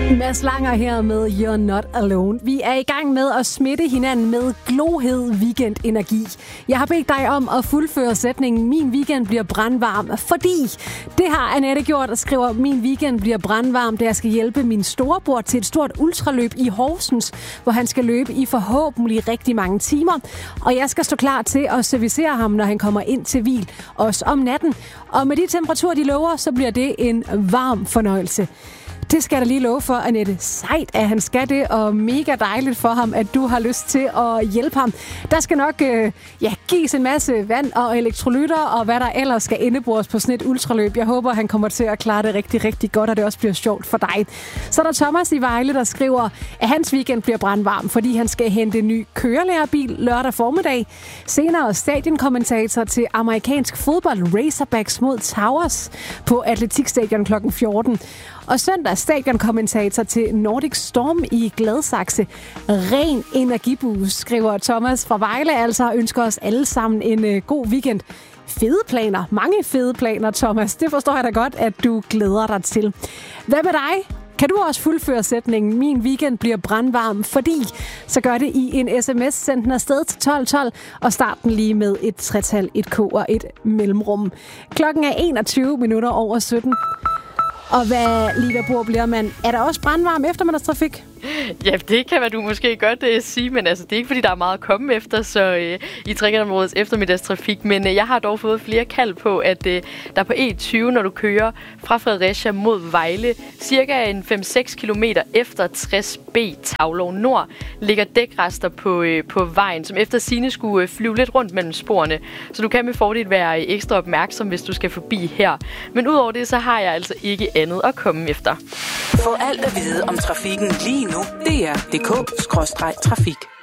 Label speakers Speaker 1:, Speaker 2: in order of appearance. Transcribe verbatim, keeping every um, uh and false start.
Speaker 1: Mads Langer her med You're Not Alone. Vi er i gang med at smitte hinanden med glohed weekendenergi. Jeg har bedt dig om at fuldføre sætningen Min weekend bliver brandvarm, fordi det har Annette gjort og skriver Min weekend bliver brandvarm, da jeg skal hjælpe min storebror til et stort ultraløb i Horsens, hvor han skal løbe i forhåbentlig rigtig mange timer. Og jeg skal stå klar til at servicere ham, når han kommer ind til hvil, også om natten. Og med de temperaturer, de lover, så bliver det en varm fornøjelse. Det skal jeg da lige love for, Annette. Sejt, at han skal det, og mega dejligt for ham, at du har lyst til at hjælpe ham. Der skal nok øh, ja, gives en masse vand og elektrolytter, og hvad der ellers skal indebores på sådan et ultraløb. Jeg håber, han kommer til at klare det rigtig, rigtig godt, og det også bliver sjovt for dig. Så er der Thomas i Vejle, der skriver, at hans weekend bliver brandvarm, fordi han skal hente en ny kørelærerbil lørdag formiddag. Senere stadionkommentator til amerikansk fodbold Razorbacks mod Towers på Atletikstadion klokken fjorten. Og søndag stadionkommentator til Nordic Storm i Gladsaxe. Ren energiboost, skriver Thomas fra Vejle, altså ønsker os alle sammen en uh, god weekend. Fede planer, mange fede planer, Thomas. Det forstår jeg da godt, at du glæder dig til. Hvad med dig? Kan du også fuldføre sætningen Min weekend bliver brandvarm, fordi så gør det i en sms, send den afsted til tolv tolv og start den lige med et tretal, et k og et mellemrum. Klokken er enogtyve minutter over sytten. Og hvad, Liva Bohr, bliver man? Er der også brandvarm eftermiddagstrafik?
Speaker 2: Ja, det kan du måske godt uh, sige, men altså, det er ikke, fordi der er meget at komme efter, så uh, i Trekantområdets eftermiddagstrafik. Men uh, jeg har dog fået flere kald på, at uh, der på E tyve, når du kører fra Fredericia mod Vejle, cirka en fem seks kilometer efter tres B Tavlov Nord, ligger dækrester på, uh, på vejen, som efter sigende skulle uh, flyve lidt rundt mellem sporene. Så du kan med fordel være uh, ekstra opmærksom, hvis du skal forbi her. Men udover det, så har jeg altså ikke andet at komme efter.
Speaker 3: Få alt at vide om trafikken lige nu. D R punktum d k skråstreg trafik.